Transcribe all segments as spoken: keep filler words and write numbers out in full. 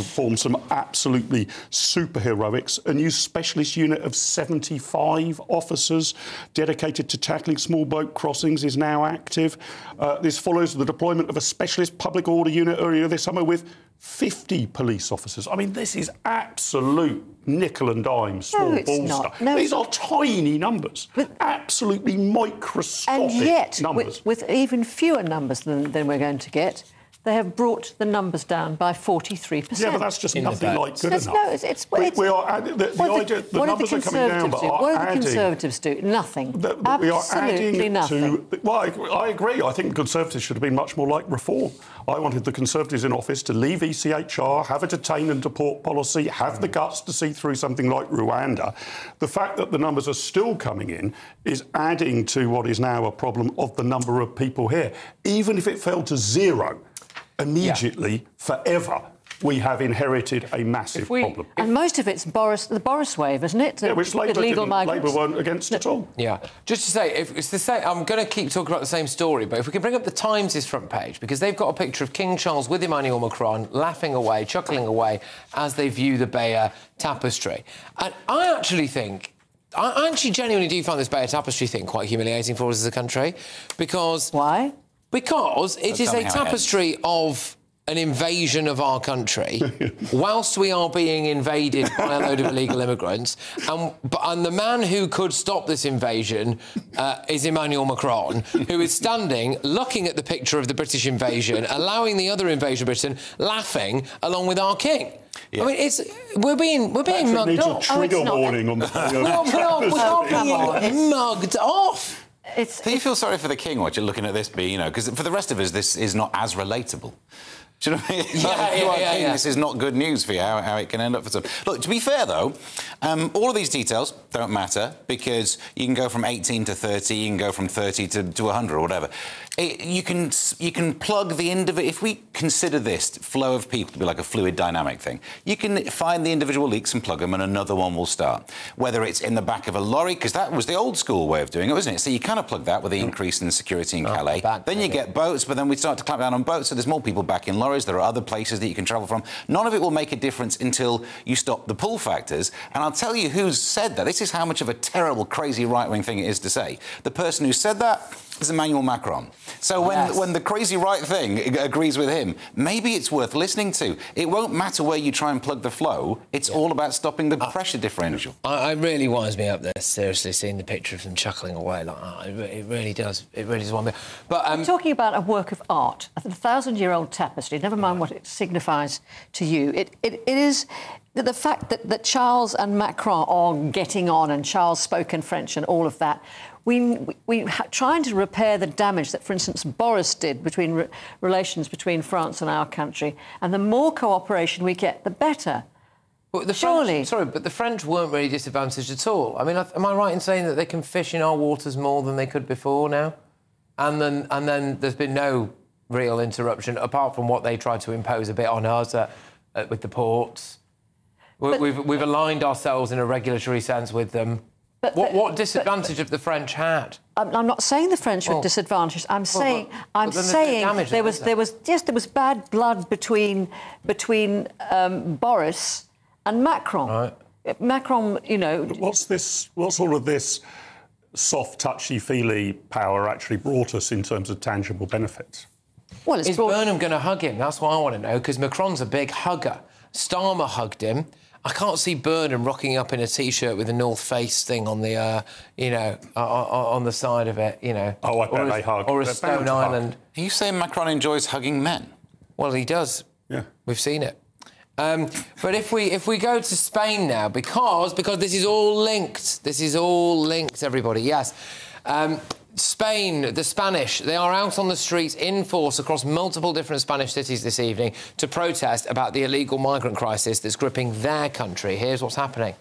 perform some absolutely superheroics. A new specialist unit of seventy-five officers dedicated to tackling small boat crossings is now active. Uh, this follows the deployment of a specialist public order unit earlier this summer with fifty police officers. I mean, this is absolute nickel and dime, small no, ball not. stuff. No, These are tiny numbers, but absolutely microscopic and yet, numbers. With, with even fewer numbers than, than we're going to get, they have brought the numbers down by forty-three percent. Yeah, but that's just nothing like good That's, enough. No, it's, it's, we, it's, we are adding, the, the what idea, the, the what numbers the are coming down, but do? are What do adding, the Conservatives do? Nothing. The, the, Absolutely we are adding nothing. To, well, I, I agree. I think the Conservatives should have been much more like Reform. I wanted the Conservatives in office to leave E C H R, have a detain and deport policy, have the guts to see through something like Rwanda. The fact that the numbers are still coming in is adding to what is now a problem of the number of people here. Even if it fell to zero, immediately, yeah. forever, we have inherited a massive we, problem. And most of it's Boris, the Boris wave, isn't it? Yeah, which Labour, illegal Labour weren't against no. at all. Yeah. Just to say, if it's the same, I'm going to keep talking about the same story, but if we can bring up the Times' front page, because they've got a picture of King Charles with Emmanuel Macron laughing away, chuckling away as they view the Bayeux Tapestry. And I actually think... I actually genuinely do find this Bayeux Tapestry thing quite humiliating for us as a country, because... Why? Because it is a tapestry of an invasion of our country whilst we are being invaded by a load of illegal immigrants. And, and the man who could stop this invasion uh, is Emmanuel Macron, who is standing, looking at the picture of the British invasion, allowing the other invasion of Britain, laughing along with our king. Yeah. I mean, it's we're being we're being Patrick mugged needs off. a trigger oh, warning on the. we're not, we're not, we're not being mugged off. It's, Do you feel sorry for the king watching, looking at this? Be you know, because for the rest of us, this is not as relatable. Do you know what I mean? Yeah, like, yeah, yeah, king, yeah. This is not good news for you, how, how it can end up for some. Look, to be fair, though, um, all of these details don't matter because you can go from eighteen to thirty, you can go from thirty to, to one hundred or whatever. It, you can you can plug the individual... If we consider this flow of people to be like a fluid dynamic thing, you can find the individual leaks and plug them and another one will start. Whether it's in the back of a lorry, because that was the old school way of doing it, wasn't it? So you kind of plug that with the increase in security in oh, Calais. Back, then you get it. boats, but then we start to clamp down on boats, so there's more people back in lorries. There are other places that you can travel from. None of it will make a difference until you stop the pull factors. And I'll tell you who's said that. This is how much of a terrible, crazy right-wing thing it is to say. The person who said that is Emmanuel Macron. So when, yes. when the crazy right thing agrees with him, maybe it's worth listening to. It won't matter where you try and plug the flow. It's yeah. all about stopping the uh, pressure differential. I, it really winds me up there, seriously, seeing the picture of them chuckling away like that. It, it really does. It really does wind me up. But, um, We're talking about a work of art, a thousand-year-old tapestry, never mind what it signifies to you. It, it, it is... The fact that, that Charles and Macron are getting on and Charles spoke in French and all of that, we, we, we trying to repair the damage that, for instance, Boris did between re relations between France and our country. And the more cooperation we get, the better. But the Surely. French, sorry, but the French weren't really disadvantaged at all. I mean, am I right in saying that they can fish in our waters more than they could before now? And then, and then there's been no real interruption, apart from what they tried to impose a bit on us uh, uh, with the ports. But, we've, we've aligned ourselves in a regulatory sense with them. But, what, what disadvantage have the French had? I'm, I'm not saying the French were well, disadvantaged. I'm well, saying, but, I'm but saying damage, there was, there was, yes, there was bad blood between between um, Boris and Macron. Right. Macron, you know. But what's this? What's all of this soft, touchy-feely power actually brought us in terms of tangible benefits? Well, it's Is brought... Burnham going to hug him? That's what I want to know, because Macron's a big hugger. Starmer hugged him. I can't see Burnham rocking up in a T-shirt with a North Face thing on the, uh, you know, uh, on the side of it, you know. Oh, I bet they hug. Or a They're Stone Island. Are you saying Macron enjoys hugging men? Well, he does. Yeah. We've seen it. Um, but if we if we go to Spain now, because because this is all linked, this is all linked, everybody. Yes. Um, Spain, the Spanish, they are out on the streets in force across multiple different Spanish cities this evening to protest about the illegal migrant crisis that's gripping their country. Here's what's happening.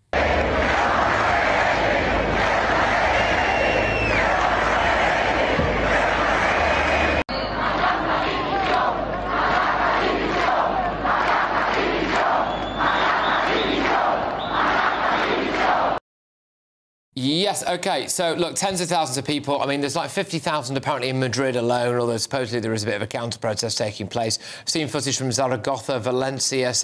Yes, OK, so, look, tens of thousands of people. I mean, there's like fifty thousand apparently in Madrid alone, although supposedly there is a bit of a counter-protest taking place. I've seen footage from Zaragoza, Valencia...